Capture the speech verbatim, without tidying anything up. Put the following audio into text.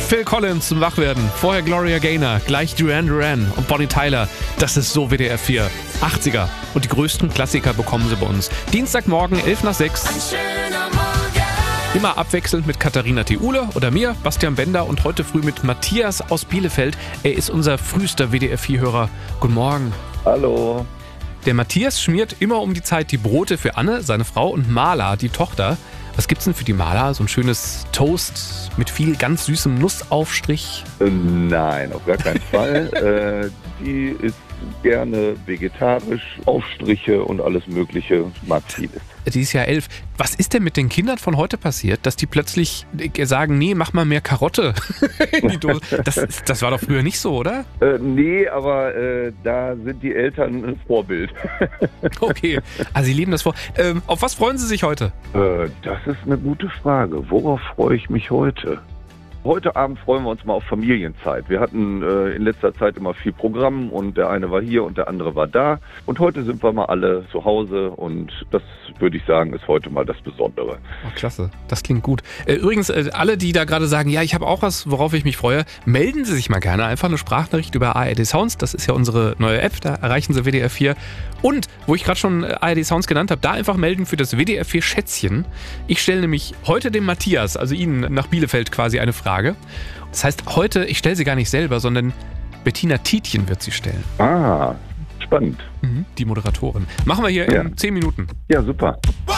Phil Collins zum Wachwerden, vorher Gloria Gaynor, gleich Duran Duran und Bonnie Tyler. Das ist so W D R vier. achtziger. Und die größten Klassiker bekommen Sie bei uns. Dienstagmorgen, elf nach sechs. Ein schöner Morgen. Immer abwechselnd mit Katharina Theule oder mir, Bastian Bender, und heute früh mit Matthias aus Bielefeld. Er ist unser frühester W D R vier-Hörer. Guten Morgen. Hallo. Der Matthias schmiert immer um die Zeit die Brote für Anne, seine Frau, und Marla, die Tochter. Was gibt's denn für die Marla? So ein schönes Toast mit viel ganz süßem Nussaufstrich? Äh, nein, auf gar keinen Fall. äh, die ist gerne vegetarisch, Aufstriche und alles Mögliche, mag vieles. Die ist ja elf. Was ist denn mit den Kindern von heute passiert, dass die plötzlich sagen, nee, mach mal mehr Karotte in die Dose? Das, das war doch früher nicht so, oder? Äh, nee, aber äh, da sind die Eltern ein Vorbild. Okay, also Sie leben das vor. Ähm, auf was freuen Sie sich heute? äh, das ist eine gute Frage. Worauf freue ich mich heute? Heute Abend freuen wir uns mal auf Familienzeit. Wir hatten äh, in letzter Zeit immer viel Programm und der eine war hier und der andere war da. Und heute sind wir mal alle zu Hause und das, würde ich sagen, ist heute mal das Besondere. Oh, klasse, das klingt gut. Äh, übrigens, äh, alle, die da gerade sagen, ja, ich habe auch was, worauf ich mich freue, melden Sie sich mal gerne. Einfach eine Sprachnachricht über A R D Sounds. Das ist ja unsere neue App, da erreichen Sie W D R vier. Und, wo ich gerade schon A R D Sounds genannt habe, da einfach melden für das W D R vier Schätzchen. Ich stelle nämlich heute dem Matthias, also Ihnen nach Bielefeld quasi eine Frage. Das heißt, heute, ich stelle sie gar nicht selber, sondern Bettina Tietjen wird sie stellen. Ah, spannend. Mhm, die Moderatorin. Machen wir hier Ja. in zehn Minuten. Ja, super.